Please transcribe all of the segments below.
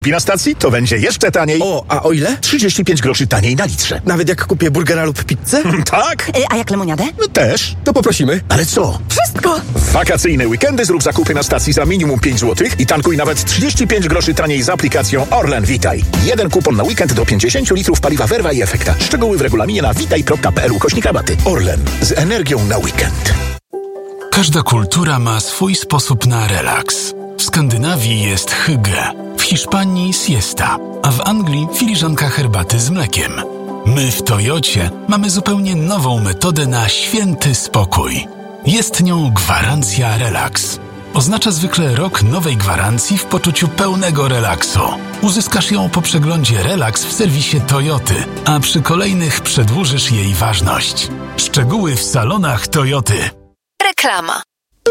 Na stacji to będzie jeszcze taniej. O, a o ile? 35 groszy taniej na litrze. Nawet jak kupię burgera lub pizzę? Tak? A jak lemoniadę? No też. To poprosimy. Ale co? Wszystko! W wakacyjne weekendy zrób zakupy na stacji za minimum 5 zł i tankuj nawet 35 groszy taniej z aplikacją Orlen Witaj. Jeden kupon na weekend do 50 litrów paliwa Verva i Efekta. Szczegóły w regulaminie na witaj.pl/rabaty. Orlen. Z energią na weekend. Każda kultura ma swój sposób na relaks. W Skandynawii jest hygge, w Hiszpanii siesta, a w Anglii filiżanka herbaty z mlekiem. My w Toyocie mamy zupełnie nową metodę na święty spokój. Jest nią gwarancja relaks. Oznacza zwykle rok nowej gwarancji w poczuciu pełnego relaksu. Uzyskasz ją po przeglądzie Relaks w serwisie Toyoty, a przy kolejnych przedłużysz jej ważność. Szczegóły w salonach Toyoty. Reklama.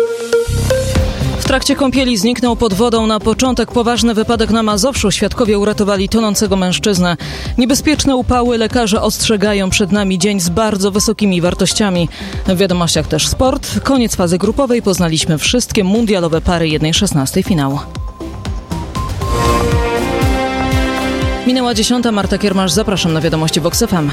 W trakcie kąpieli zniknął pod wodą na początek poważny wypadek na Mazowszu. Świadkowie uratowali tonącego mężczyznę. Niebezpieczne upały, lekarze ostrzegają, przed nami dzień z bardzo wysokimi wartościami. W wiadomościach też sport. Koniec fazy grupowej. Poznaliśmy wszystkie mundialowe pary 1/16 finału. Minęła 10. Marta Kiermasz. Zapraszam na wiadomości Vox FM.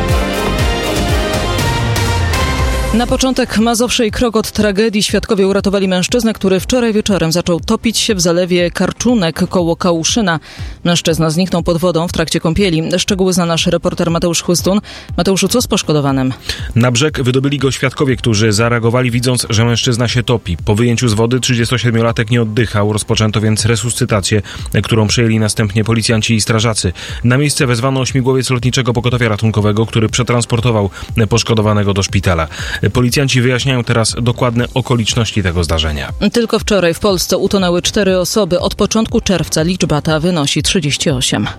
Na początek Mazowsze i krok od tragedii. Świadkowie uratowali mężczyznę, który wczoraj wieczorem zaczął topić się w zalewie Karczunek koło Kałuszyna. Mężczyzna zniknął pod wodą w trakcie kąpieli. Szczegóły zna nasz reporter Mateusz Chłystun. Mateuszu, co z poszkodowanym? Na brzeg wydobyli go świadkowie, którzy zareagowali, widząc, że mężczyzna się topi. Po wyjęciu z wody 37-latek nie oddychał. Rozpoczęto więc resuscytację, którą przejęli następnie policjanci i strażacy. Na miejsce wezwano śmigłowiec Lotniczego Pogotowia Ratunkowego, który przetransportował poszkodowanego do szpitala. Policjanci wyjaśniają teraz dokładne okoliczności tego zdarzenia. Tylko wczoraj w Polsce utonęły 4 osoby. Od początku czerwca liczba ta wynosi 38.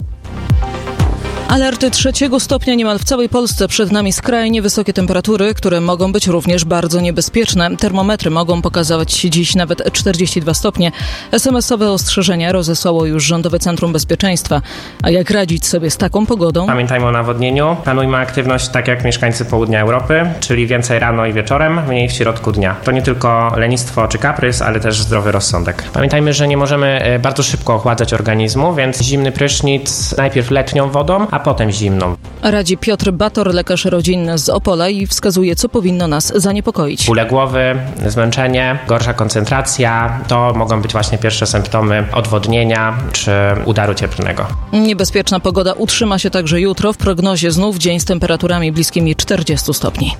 Alerty 3 stopnia niemal w całej Polsce. Przed nami skrajnie wysokie temperatury, które mogą być również bardzo niebezpieczne. Termometry mogą pokazywać dziś nawet 42 stopnie. SMS-owe ostrzeżenia rozesłało już Rządowe Centrum Bezpieczeństwa. A jak radzić sobie z taką pogodą? Pamiętajmy o nawodnieniu. Planujmy aktywność tak jak mieszkańcy południa Europy, czyli więcej rano i wieczorem, mniej w środku dnia. To nie tylko lenistwo czy kaprys, ale też zdrowy rozsądek. Pamiętajmy, że nie możemy bardzo szybko ochładzać organizmu, więc zimny prysznic najpierw letnią wodą, a potem zimną. Radzi Piotr Bator, lekarz rodzinny z Opola, i wskazuje, co powinno nas zaniepokoić. Bóle głowy, zmęczenie, gorsza koncentracja to mogą być właśnie pierwsze symptomy odwodnienia czy udaru cieplnego. Niebezpieczna pogoda utrzyma się także jutro. W prognozie znów dzień z temperaturami bliskimi 40 stopni.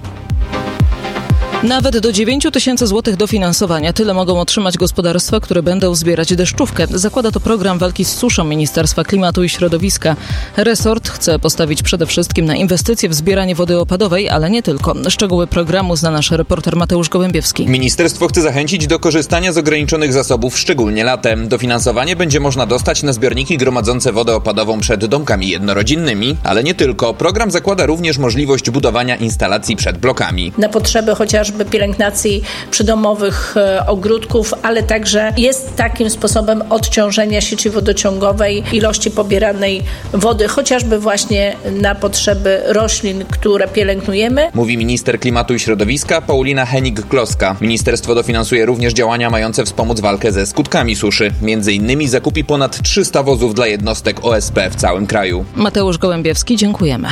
Nawet do 9 000 złotych dofinansowania. Tyle mogą otrzymać gospodarstwa, które będą zbierać deszczówkę. Zakłada to program walki z suszą Ministerstwa Klimatu i Środowiska. Resort chce postawić przede wszystkim na inwestycje w zbieranie wody opadowej, ale nie tylko. Szczegóły programu zna nasz reporter Mateusz Gołębiewski. Ministerstwo chce zachęcić do korzystania z ograniczonych zasobów, szczególnie latem. Dofinansowanie będzie można dostać na zbiorniki gromadzące wodę opadową przed domkami jednorodzinnymi, ale nie tylko. Program zakłada również możliwość budowania instalacji przed blokami. Na potrzeby chociażby pielęgnacji przydomowych ogródków, ale także jest takim sposobem odciążenia sieci wodociągowej, ilości pobieranej wody, chociażby właśnie na potrzeby roślin, które pielęgnujemy. Mówi minister klimatu i środowiska Paulina Henik-Kloska. Ministerstwo dofinansuje również działania mające wspomóc walkę ze skutkami suszy. Między innymi zakupi ponad 300 wozów dla jednostek OSP w całym kraju. Mateusz Gołębiewski, dziękujemy.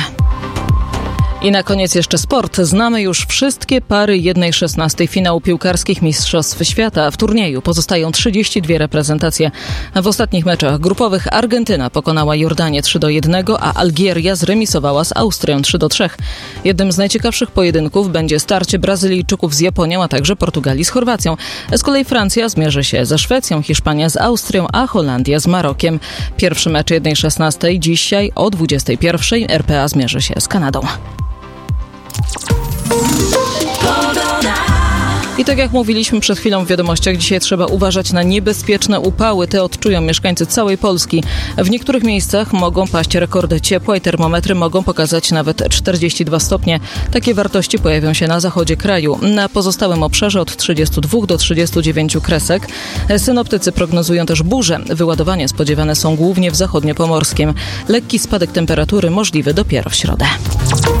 I na koniec jeszcze sport. Znamy już wszystkie pary 1/16 finału piłkarskich Mistrzostw Świata. W turnieju pozostają 32 reprezentacje. W ostatnich meczach grupowych Argentyna pokonała Jordanię 3-1, a Algieria zremisowała z Austrią 3-3. Jednym z najciekawszych pojedynków będzie starcie Brazylijczyków z Japonią, a także Portugalii z Chorwacją. Z kolei Francja zmierzy się ze Szwecją, Hiszpania z Austrią, a Holandia z Marokiem. Pierwszy mecz 1/16 dzisiaj o 21:00. RPA zmierzy się z Kanadą. I tak jak mówiliśmy przed chwilą w wiadomościach, dzisiaj trzeba uważać na niebezpieczne upały. Te odczują mieszkańcy całej Polski. W niektórych miejscach mogą paść rekordy ciepła i termometry mogą pokazać nawet 42 stopnie. Takie wartości pojawią się na zachodzie kraju. Na pozostałym obszarze od 32 do 39 kresek. Synoptycy prognozują też burze. Wyładowania spodziewane są głównie w zachodniopomorskim. Lekki spadek temperatury możliwy dopiero w środę.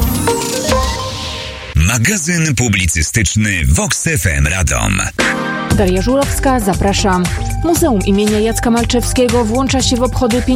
Magazyn publicystyczny Vox FM Radom. Daria Żurowska, zapraszam. Muzeum imienia Jacka Malczewskiego włącza się w obchody